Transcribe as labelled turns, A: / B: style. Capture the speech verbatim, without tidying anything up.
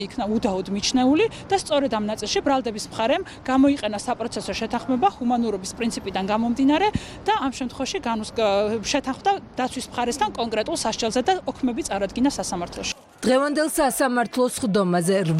A: იქნა უდაოდ მიჩნეული და სწორედ ამ ნაწილში ბრალდების მხარემ გამოიყენა საპროცესო შეთანხმება ჰუმანურობის პრინციპიდან გამომდინარე და ამ შემთხვევაში შეთანხმდა დაცვის მხარესთან კონკრეტულ სასჯელზე და ოქმები წარადგინა სასამართლოში.
B: დღევანდელ სასამართლოს სხდომაზე